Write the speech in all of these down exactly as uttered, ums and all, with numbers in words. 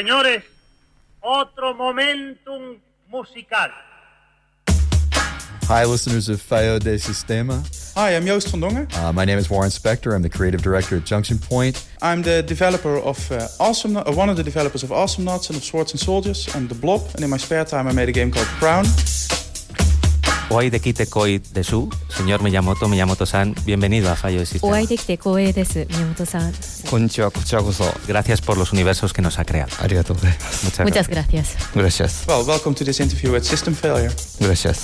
señores, otro momentum musical. Hi, listeners of Fallo de Sistema. Hi, I'm Joost van Dongen. Uh, my name is Warren Spector. I'm the creative director at Junction Point. I'm the developer of uh, Awesome, uh, one of the developers of Awesome Nuts and of Swords and Soldiers and The Blob. And in my spare time, I made a game called Crown. Oai de kite koi desu, señor Miyamoto, Miyamoto-san, bienvenido a Fallo de Sistema. Oai de kite koi desu, Miyamoto-san. Konnichiwa, kochira koso. Gracias por los universos que nos ha creado. Arigatou gozaimasu. Muchas, Muchas gracias. Gracias. Well, welcome to this interview at System Failure. Gracias.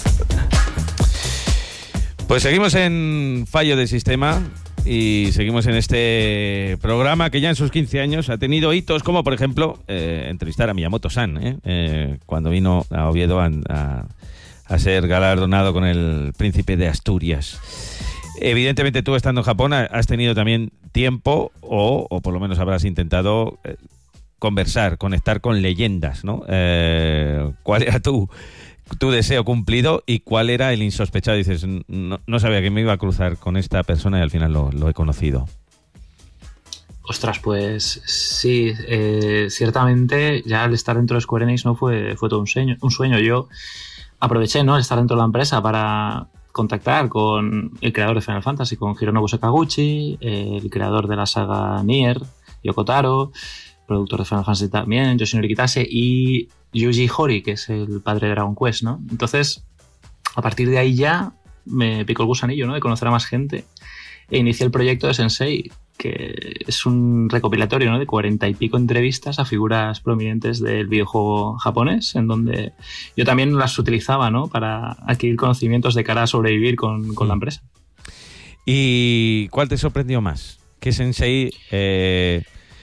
Pues seguimos en Fallo de Sistema y seguimos en este programa que ya en sus quince años ha tenido hitos como, por ejemplo, eh, entrevistar a Miyamoto-san, ¿eh? Eh, cuando vino a Oviedo a, a, a ser galardonado con el Príncipe de Asturias. Evidentemente tú, estando en Japón, has tenido también tiempo o, o por lo menos habrás intentado eh, conversar, conectar con leyendas, ¿no? Eh, ¿Cuál era tu... tu deseo cumplido y cuál era el insospechado? Dices, no, no sabía que me iba a cruzar con esta persona y al final lo, lo he conocido. Ostras, pues sí, eh, ciertamente ya el estar dentro de Square Enix no fue, fue todo un sueño, un sueño. Yo aproveché, ¿no?, el estar dentro de la empresa para contactar con el creador de Final Fantasy, con Hironobu Sakaguchi, eh, el creador de la saga Nier, Yoko Taro, productor de Final Fantasy también, Yoshinori Kitase, y Yuji Horii, que es el padre de Dragon Quest, ¿no? Entonces, a partir de ahí ya me picó el gusanillo, ¿no?, de conocer a más gente, e inicié el proyecto de Sensei, que es un recopilatorio, ¿no?, de cuarenta y pico entrevistas a figuras prominentes del videojuego japonés, en donde yo también las utilizaba, ¿no?, para adquirir conocimientos de cara a sobrevivir con, con la empresa. ¿Y cuál te sorprendió más? ¿Qué Sensei... Eh...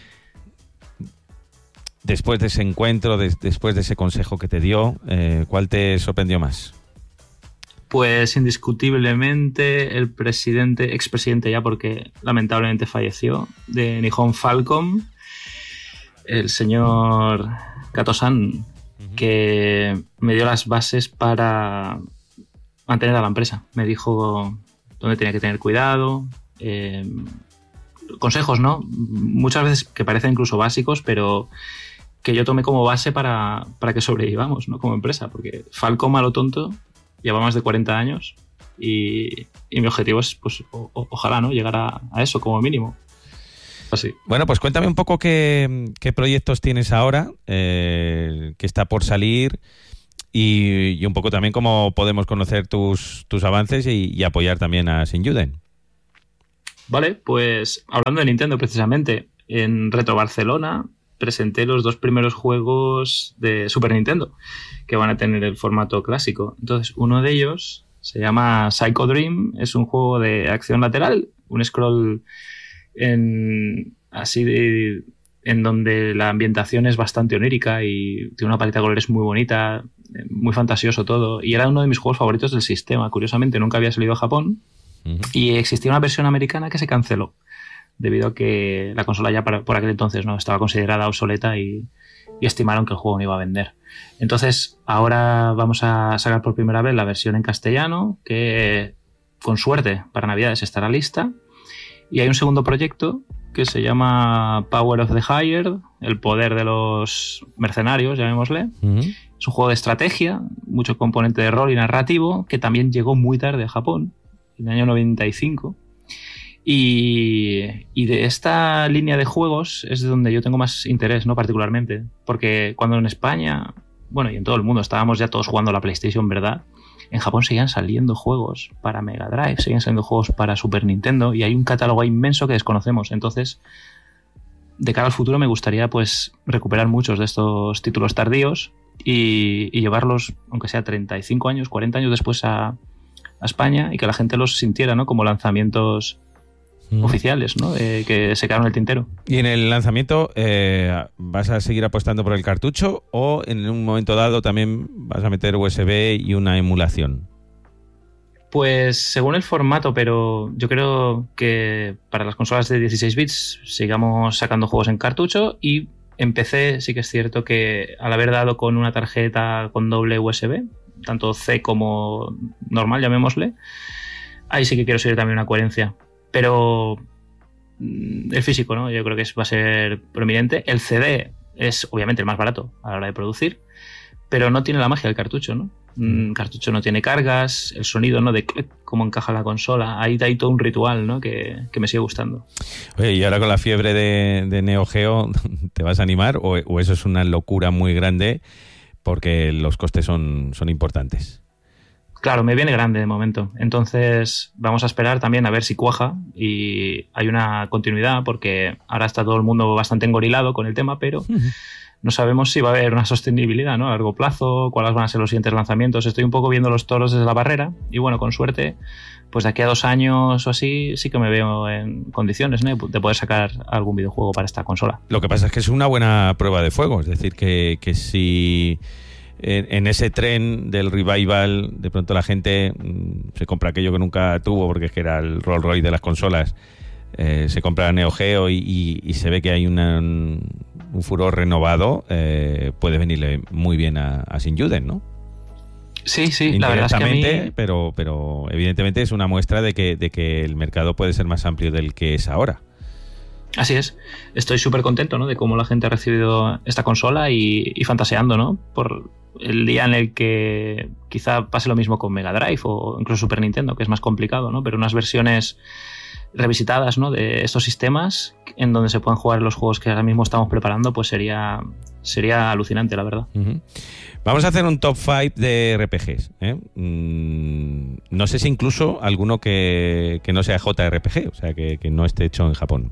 Después de ese encuentro, de, después de ese consejo que te dio, eh, ¿cuál te sorprendió más? Pues indiscutiblemente el presidente, expresidente ya, porque lamentablemente falleció, de Nihon Falcom, el señor Kato-san, uh-huh. que me dio las bases para mantener a la empresa. Me dijo dónde tenía que tener cuidado, eh, consejos, ¿no? Muchas veces que parecen incluso básicos, pero que yo tomé como base para, para que sobrevivamos, ¿no?, como empresa, porque Falcom, a lo tonto, lleva más de cuarenta años y, y mi objetivo es, pues, o, o, ojalá, ¿no?, llegar a, a eso como mínimo. Así. Bueno, pues cuéntame un poco qué, qué proyectos tienes ahora, eh, qué está por salir y, y un poco también cómo podemos conocer tus, tus avances y, y apoyar también a Shinjuden. Vale, pues hablando de Nintendo precisamente, en Retro Barcelona presenté los dos primeros juegos de Super Nintendo que van a tener el formato clásico. Entonces, uno de ellos se llama Psycho Dream, es un juego de acción lateral, un scroll en, así de, en donde la ambientación es bastante onírica y tiene una paleta de colores muy bonita, muy fantasioso todo, y era uno de mis juegos favoritos del sistema. Curiosamente, nunca había salido a Japón. Uh-huh. Y existía una versión americana que se canceló debido a que la consola ya para, por aquel entonces no estaba considerada obsoleta y, y estimaron que el juego no iba a vender. Entonces ahora vamos a sacar por primera vez la versión en castellano, que con suerte para Navidades estará lista, y hay un segundo proyecto que se llama Power of the Hired, el poder de los mercenarios, llamémosle. Uh-huh. Es un juego de estrategia, mucho componente de rol y narrativo, que también llegó muy tarde a Japón, en el año noventa y cinco, y, y de esta línea de juegos es de donde yo tengo más interés, ¿no?, particularmente, porque cuando en España, bueno, y en todo el mundo estábamos ya todos jugando a la PlayStation, ¿verdad?, en Japón seguían saliendo juegos para Mega Drive, seguían saliendo juegos para Super Nintendo, y hay un catálogo inmenso que desconocemos. Entonces, de cara al futuro me gustaría, pues, recuperar muchos de estos títulos tardíos y, y llevarlos, aunque sea treinta y cinco años, cuarenta años después a a España, y que la gente los sintiera, ¿no?, como lanzamientos mm. oficiales, ¿no?, eh, que se quedaron en el tintero. ¿Y en el lanzamiento eh, vas a seguir apostando por el cartucho o en un momento dado también vas a meter U S B y una emulación? Pues según el formato, pero yo creo que para las consolas de dieciséis bits sigamos sacando juegos en cartucho, y en P C sí que es cierto que al haber dado con una tarjeta con doble U S B, tanto C como normal, llamémosle, ahí sí que quiero seguir también una coherencia. Pero el físico, ¿no?, yo creo que va a ser prominente. El C D es obviamente el más barato a la hora de producir, pero no tiene la magia del cartucho, ¿no? El cartucho no tiene cargas, el sonido, ¿no? De cómo encaja la consola. Ahí hay todo un ritual, ¿no? Que, que me sigue gustando. Oye, y ahora con la fiebre de, de Neo Geo, ¿te vas a animar? ¿O, o eso es una locura muy grande porque los costes son, son importantes? Claro, me viene grande de momento. Entonces vamos a esperar también a ver si cuaja y hay una continuidad, porque ahora está todo el mundo bastante engorilado con el tema, pero uh-huh. no sabemos si va a haber una sostenibilidad, ¿no? A largo plazo, cuáles van a ser los siguientes lanzamientos. Estoy un poco viendo los toros desde la barrera y bueno, con suerte, pues de aquí a dos años o así sí que me veo en condiciones, ¿no? de poder sacar algún videojuego para esta consola. Lo que pasa es que es una buena prueba de fuego, es decir, que, que si en, en ese tren del revival de pronto la gente mmm, se compra aquello que nunca tuvo, porque es que era el Rolls Royce de las consolas, eh, se compra Neo Geo y, y, y se ve que hay una, un, un furor renovado, eh, puede venirle muy bien a, a Sinjuden, ¿no? Sí, sí, la verdad es que a mí... pero, pero evidentemente es una muestra de que, de que el mercado puede ser más amplio del que es ahora. Así es. Estoy súper contento, ¿no? De cómo la gente ha recibido esta consola y, y fantaseando, ¿no? Por el día en el que quizá pase lo mismo con Mega Drive o incluso Super Nintendo, que es más complicado, ¿no? Pero unas versiones revisitadas, ¿no? De estos sistemas en donde se puedan jugar los juegos que ahora mismo estamos preparando, pues sería, sería alucinante, la verdad. Uh-huh. Vamos a hacer un top cinco de R P Gs, ¿eh? Mm, no sé si incluso alguno que, que no sea J R P G, o sea, que, que no esté hecho en Japón.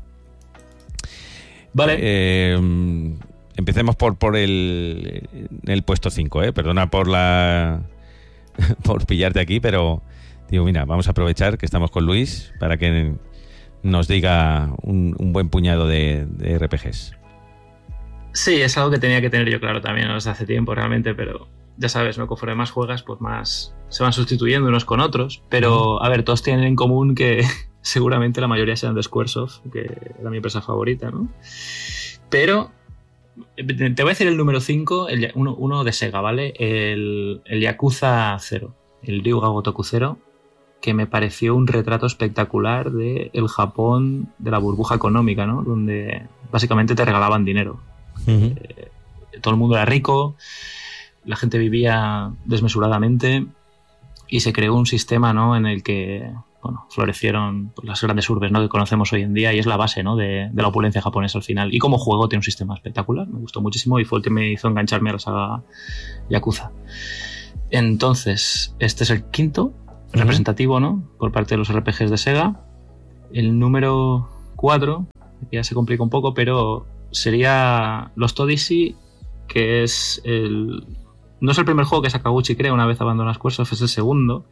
Vale. Eh, empecemos por, por el, el puesto cinco, ¿eh? Perdona por la por pillarte aquí, pero digo, mira, vamos a aprovechar que estamos con Luis para que nos diga un, un buen puñado de, de R P Gs. Sí, es algo que tenía que tener yo claro también desde hace tiempo realmente, pero ya sabes, ¿no? Conforme más juegas, pues más se van sustituyendo unos con otros. Pero, a ver, todos tienen en común que seguramente la mayoría sean de Squaresoft, que era mi empresa favorita, ¿no? Pero te voy a decir el número cinco, el, uno, uno de Sega, ¿vale? El, el Yakuza cero, el Ryuga Gotoku cero, que me pareció un retrato espectacular de el Japón de la burbuja económica, ¿no? Donde básicamente te regalaban dinero. Uh-huh. Eh, todo el mundo era rico, la gente vivía desmesuradamente y se creó un sistema, ¿no? En el que, bueno, florecieron las grandes urbes, ¿no? Que conocemos hoy en día y es la base, ¿no? de, de la opulencia japonesa al final. Y como juego tiene un sistema espectacular, me gustó muchísimo y fue el que me hizo engancharme a la saga Yakuza. Entonces, este es el quinto uh-huh. representativo, ¿no? Por parte de los R P Gs de Sega. El número cuatro, ya se complica un poco, pero sería Lost Odyssey, que es el... no es el primer juego que Sakaguchi crea una vez abandona Squaresoft, es el segundo.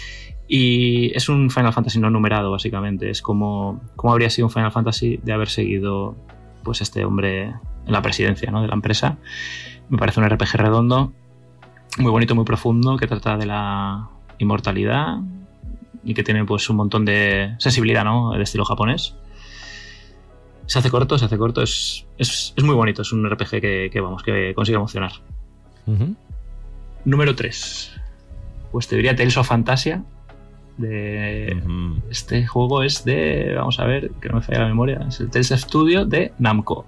Y es un Final Fantasy no numerado, básicamente. Es como, como habría sido un Final Fantasy de haber seguido pues este hombre en la presidencia, ¿no? de la empresa. Me parece un R P G redondo, muy bonito, muy profundo, que trata de la inmortalidad y que tiene pues un montón de sensibilidad, ¿no? de estilo japonés. Se hace corto, se hace corto, es, es, es muy bonito, es un R P G que, que vamos, que consigue emocionar. Uh-huh. Número tres. Pues te diría Tales of Fantasia. De uh-huh. Este juego es de, vamos a ver, que no me falla la memoria, es el Tales of Studio de Namco.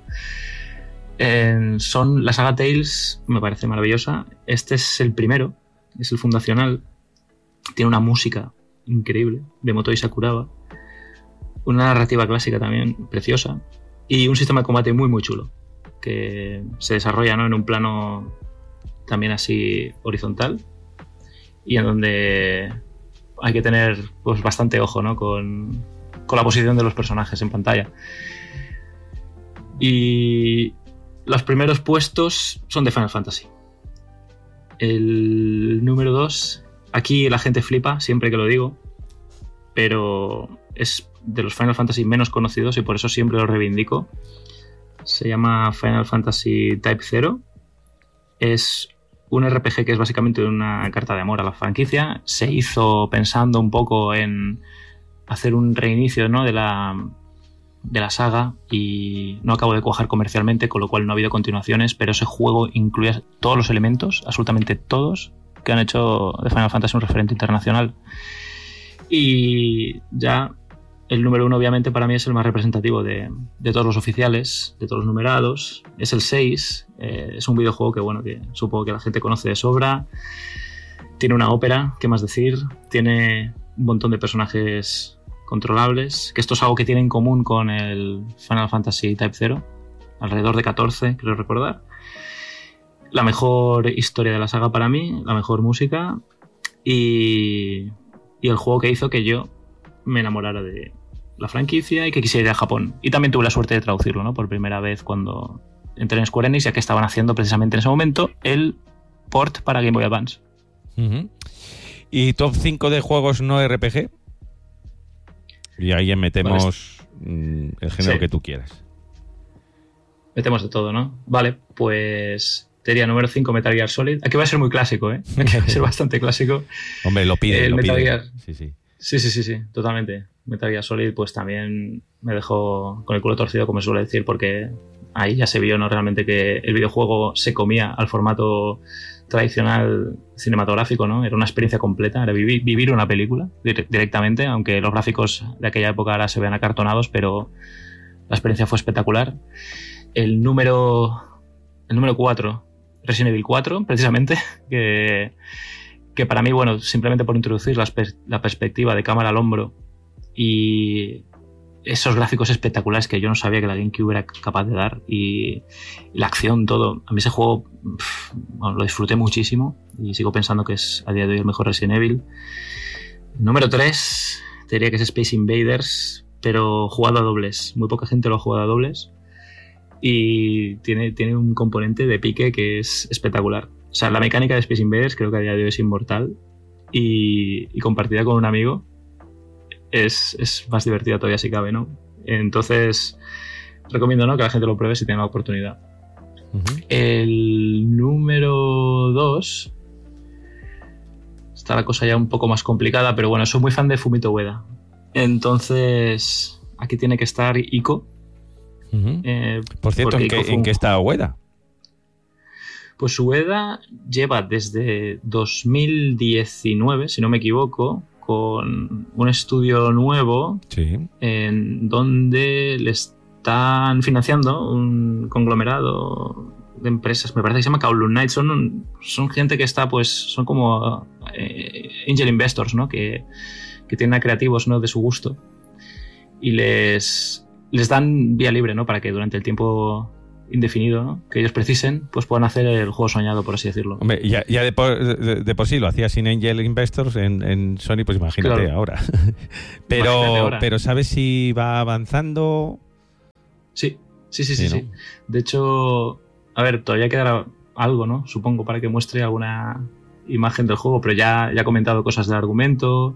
Eh, son la saga Tales, me parece maravillosa. Este es el primero, es el fundacional. Tiene una música increíble de Motoi Sakuraba. Una narrativa clásica también preciosa y un sistema de combate muy muy chulo que se desarrolla, ¿no? en un plano también así horizontal y en donde hay que tener pues bastante ojo, ¿no? con, con la posición de los personajes en pantalla. Y los primeros puestos son de Final Fantasy. El número dos, aquí la gente flipa siempre que lo digo, pero es de los Final Fantasy menos conocidos y por eso siempre lo reivindico. Se llama Final Fantasy Type cero. Es un R P G que es básicamente una carta de amor a la franquicia. Se hizo pensando un poco en hacer un reinicio, ¿no? de la de la saga y no acabo de cuajar comercialmente, con lo cual no ha habido continuaciones, pero ese juego incluía todos los elementos, absolutamente todos, que han hecho de Final Fantasy un referente internacional. Y ya el número uno obviamente para mí es el más representativo de, de todos los oficiales, de todos los numerados. Es el seis, eh, es un videojuego que, bueno, que supongo que la gente conoce de sobra. Tiene una ópera, ¿qué más decir? Tiene un montón de personajes controlables, que esto es algo que tiene en común con el Final Fantasy Type cero, alrededor de catorce, creo recordar. La mejor historia de la saga para mí, la mejor música y, y el juego que hizo que yo me enamorara de la franquicia y que quisiera ir a Japón. Y también tuve la suerte de traducirlo, ¿no? Por primera vez cuando entré en Square Enix, ya que estaban haciendo precisamente en ese momento el port para Game Boy Advance. Uh-huh. ¿Y top cinco de juegos no R P G? Y ahí metemos vale. el género sí. que tú quieras. Metemos de todo, ¿no? Vale, pues te diría número cinco, Metal Gear Solid. Aquí va a ser muy clásico, ¿eh? Aquí va a ser bastante clásico. Hombre, lo pide, el lo Metal pide. Gear... Sí, sí. Sí, sí, sí, sí, totalmente. Metal Gear Solid pues también me dejó con el culo torcido, como se suele decir, porque ahí ya se vio, ¿no? Realmente que el videojuego se comía al formato tradicional cinematográfico, ¿no? Era una experiencia completa, era vivir, vivir una película directamente, aunque los gráficos de aquella época ahora se vean acartonados, pero la experiencia fue espectacular. El número el número cuatro, Resident Evil cuatro, precisamente, que, que para mí, bueno, simplemente por introducir la, la perspectiva de cámara al hombro y esos gráficos espectaculares que yo no sabía que la GameCube era capaz de dar, y la acción, todo. A mí ese juego pff, bueno, lo disfruté muchísimo y sigo pensando que es a día de hoy el mejor Resident Evil. Número tres, te diría que es Space Invaders, pero jugado a dobles. Muy poca gente lo ha jugado a dobles y tiene, tiene un componente de pique que es espectacular. O sea, la mecánica de Space Invaders creo que a día de hoy es inmortal y, y compartida con un amigo Es, es más divertida todavía si cabe, ¿no? Entonces, recomiendo, ¿no?, que la gente lo pruebe si tiene la oportunidad. Uh-huh. El número dos, está la cosa ya un poco más complicada, pero bueno, soy muy fan de Fumito Ueda. Entonces, aquí tiene que estar Ico. Uh-huh. Eh, Por cierto, ¿en qué, un... ¿en qué está Ueda? Pues Ueda lleva desde dos mil diecinueve, si no me equivoco, con un estudio nuevo, sí, en donde le están financiando un conglomerado de empresas, me parece que se llama Kowloon Knight. Son, son gente que está, pues, son como eh, angel investors, ¿no? Que, que tienen a creativos, ¿no?, de su gusto y les, les dan vía libre, ¿no?, para que durante el tiempo indefinido, ¿no?, que ellos precisen, pues puedan hacer el juego soñado, por así decirlo. Hombre, ya, ya de, por, de, de por sí lo hacía sin Angel Investors en, en Sony, pues imagínate, claro, ahora. pero, imagínate ahora. Pero ¿sabes si va avanzando? Sí, sí, sí, sí, sí, ¿no? Sí. De hecho, a ver, todavía quedará algo, ¿no?, supongo, para que muestre alguna imagen del juego, pero ya, ya ha comentado cosas del argumento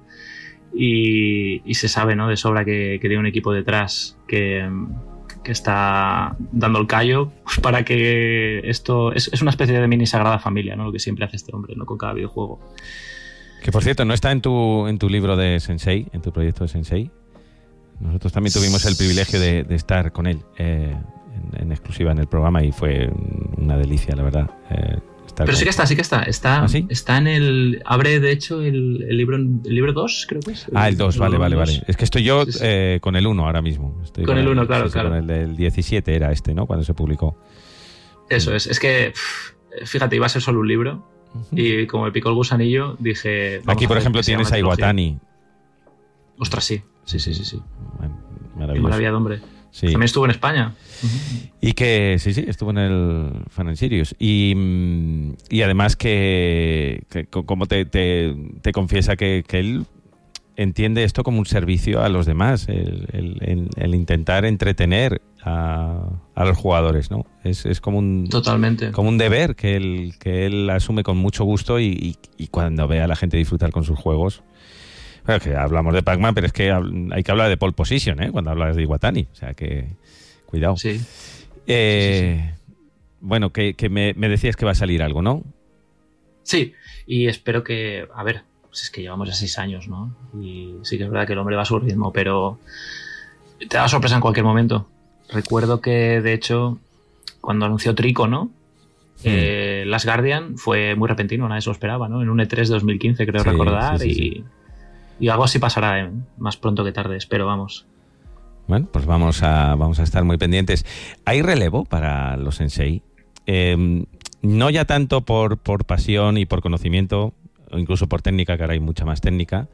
y, y se sabe, ¿no?, de sobra que, que tiene un equipo detrás que... que está dando el callo para que esto... Es, es una especie de mini sagrada familia, ¿no?, lo que siempre hace este hombre, ¿no?, con cada videojuego. Que, por cierto, no está en tu, en tu libro de Sensei, en tu proyecto de Sensei. Nosotros también tuvimos el privilegio de, de estar con él eh, en, en exclusiva en el programa y fue una delicia, la verdad. Eh, Pero sí que está, sí que está. Está, ¿Ah, sí? Está en el... Abre, de hecho, el, el libro el libro dos, creo que es. Ah, el dos, vale, vale, vale. Es que estoy yo sí, sí. Eh, con el uno ahora mismo. Estoy con, con el uno, claro, sí, claro. Con el del diecisiete era este, ¿no?, cuando se publicó. Eso es. Es que, fíjate, iba a ser solo un libro uh-huh. y como me picó el gusanillo, dije... Aquí, por ejemplo, tienes a Iwatani. Ostras, sí. Sí, sí, sí, sí. Maravilloso. Qué maravilla de hombre. Sí. También estuvo en España. Uh-huh. Y que, sí, sí, estuvo en el Fan and Sirius. Y, y además que, que como te, te, te confiesa que, que él entiende esto como un servicio a los demás, el, el, el, el intentar entretener a, a los jugadores, ¿no? Es, es como un Totalmente. Como un deber que él, que él asume con mucho gusto y, y, y cuando ve a la gente disfrutar con sus juegos. Bueno, que hablamos de Pac-Man, pero es que hay que hablar de pole position, ¿eh?, cuando hablas de Iwatani. O sea que, cuidado. Sí. Eh, sí, sí. Bueno, que, que me, me decías que va a salir algo, ¿no? Sí, y espero que... A ver, pues es que llevamos ya seis años, ¿no? Y sí que es verdad que el hombre va a su ritmo, pero te da sorpresa en cualquier momento. Recuerdo que, de hecho, cuando anunció Trico, ¿no? Sí. Eh, Last Guardian fue muy repentino, nadie se lo esperaba, ¿no? En un E tres de dos mil quince, creo sí, recordar, sí, sí, y... Sí. Y algo así pasará, ¿eh? Más pronto que tarde, espero, vamos. Bueno, pues vamos a, vamos a estar muy pendientes. ¿Hay relevo para los sensei? Eh, no ya tanto por, por pasión y por conocimiento, o incluso por técnica, que ahora hay mucha más técnica,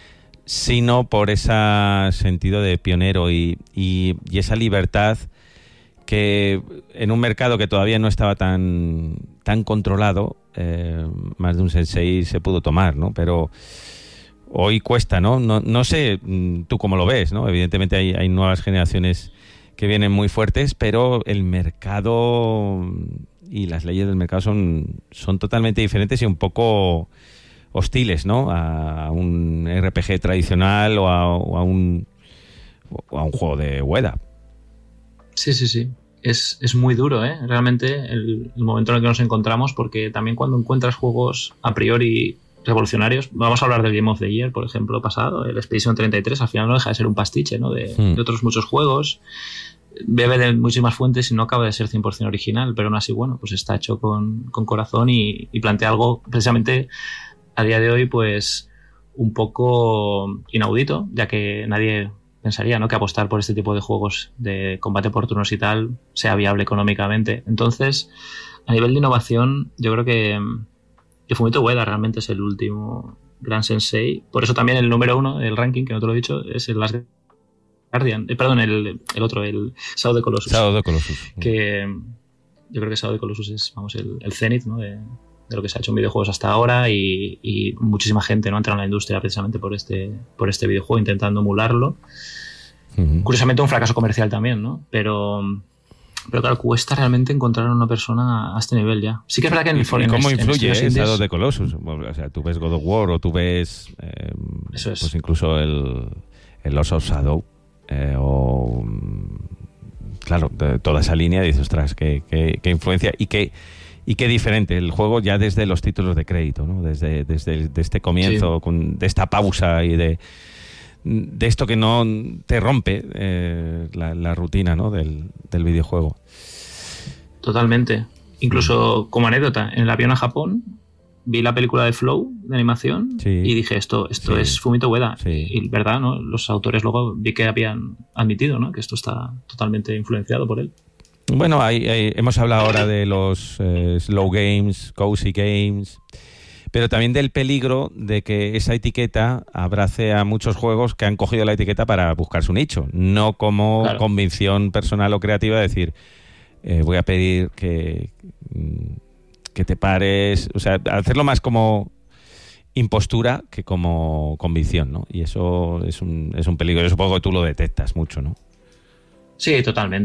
sino por ese sentido de pionero y, y, y esa libertad que en un mercado que todavía no estaba tan, tan controlado, eh, más de un sensei se pudo tomar, ¿no? Pero hoy cuesta, ¿no? No, no sé tú cómo lo ves, ¿no? Evidentemente hay, hay nuevas generaciones que vienen muy fuertes, pero el mercado y las leyes del mercado son, son totalmente diferentes y un poco hostiles, ¿no? A un R P G tradicional o a, o a un o a un juego de Ueda. Sí, sí, sí. Es, es muy duro, ¿eh? Realmente el, el momento en el que nos encontramos, porque también cuando encuentras juegos a priori revolucionarios, vamos a hablar del Game of the Year, por ejemplo, pasado, el Expedition treinta y tres, al final no deja de ser un pastiche, ¿no? De, hmm. de otros muchos juegos, bebe de muchísimas fuentes y no acaba de ser cien por ciento original, pero aún así, bueno, pues está hecho con, con corazón y, y plantea algo precisamente a día de hoy, pues un poco inaudito, ya que nadie pensaría, ¿no?, que apostar por este tipo de juegos de combate por turnos y tal sea viable económicamente. Entonces, a nivel de innovación, yo creo que, que Fumito Ueda realmente es el último gran sensei. Por eso también el número uno del ranking, que no te lo he dicho, es el Last Guardian. Eh, perdón, el, el otro, el Shadow of the Colossus. Shadow of the Colossus. Que yo creo que Shadow of the Colossus es, vamos, el, el cenit, ¿no?, de, de lo que se ha hecho en videojuegos hasta ahora, y, y muchísima gente, ¿no?, ha entrado en la industria precisamente por este, por este videojuego, intentando emularlo. Uh-huh. Curiosamente un fracaso comercial también, ¿no? Pero, pero claro, cuesta realmente encontrar a una persona a este nivel ya. Sí que es verdad que en el ¿Y cómo en, influye en eh, Shadow of the Colossus? O sea, tú ves God of War o tú ves eh, Eso es. pues incluso el, el Lords of Shadow eh, o claro, de toda esa línea, dices, ostras, qué, qué, qué influencia y qué Y qué diferente el juego ya desde los títulos de crédito, ¿no? Desde, desde de este comienzo, sí. con, de esta pausa y de, de esto que no te rompe eh, la, la rutina, ¿no?, del, del videojuego. Totalmente. Incluso como anécdota, en el avión a Japón vi la película de Flow de animación, sí. y dije, esto, esto sí. es Fumito Ueda. Sí. Y verdad, ¿no?, los autores luego vi que habían admitido, ¿no?, que esto está totalmente influenciado por él. Bueno, hay, hay, hemos hablado ahora de los eh, slow games, cozy games, pero también del peligro de que esa etiqueta abrace a muchos juegos que han cogido la etiqueta para buscar su nicho, no como claro. convicción personal o creativa de decir, eh, voy a pedir que, que te pares, o sea, hacerlo más como impostura que como convicción, ¿no? Y eso es un, es un peligro. Yo supongo que tú lo detectas mucho, ¿no? Sí, totalmente.